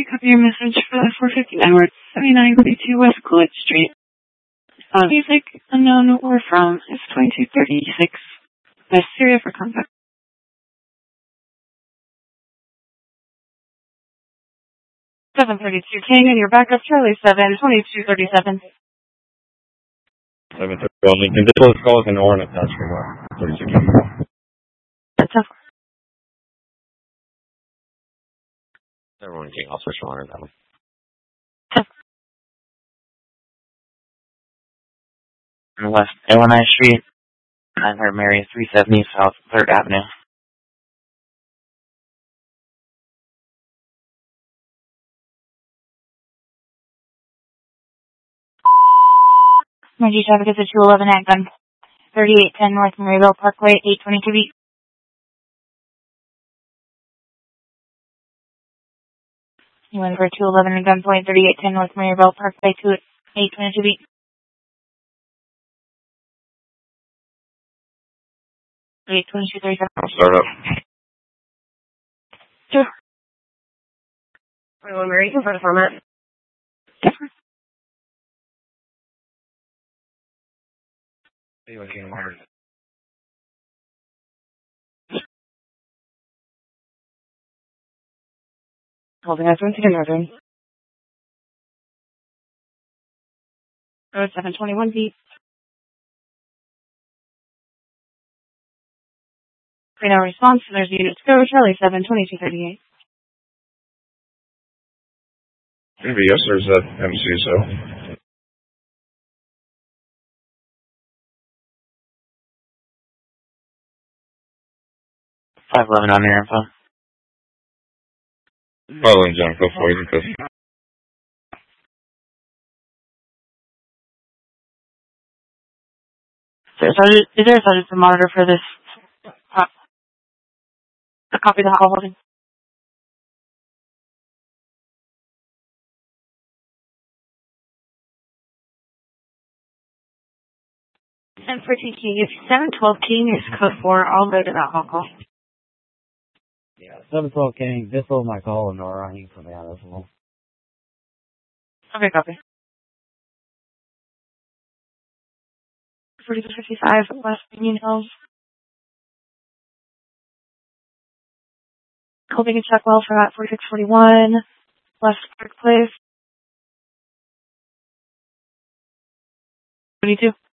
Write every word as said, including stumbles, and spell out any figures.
copy your message for the four fifty hour seventy-nine forty-two West Coolidge Street. Uh, music unknown where from is twenty-two thirty-six. West Syria for contact. seven thirty-two King and your backup Charlie seven twenty-two thirty-seven. seven thirty-one Lincoln. This was calls an hour and a half for thirty-six. That's a Everyone King, I'll switch on that one. West Illinois Street, nine hundred Mary, three seventy South third Avenue. Emergency traffic is at two eleven at gun thirty-eight ten North Maryville Parkway, eight twenty-two beat. You went for two eleven at gunpoint, thirty-eight ten North Maryville Parkway, eight twenty-two beat. eight twenty-two thirty-seven. I'll start up. Sure. twenty-one Mary, confirm the format. Different. twenty-one King, hard. Holding us one second, Northern. Road seven twenty-one feet. Right now response, there's units go, Charlie seven twenty-two thirty-eight. Maybe yes, there's that M C, so. five eleven on your info. Following John, go for it, because. Is there, is there a sergeant to monitor for this? Uh, a copy of the call holding. And for T King, it's seven twelve King, it's code four, I'll go to that call. Yeah, seven twelve King, this will my call, and Nora, you can put me out as well. Okay, copy. forty-two fifty-five West Union Hills. Hoping to check well for that forty-six forty-one West Park Place. twenty-two.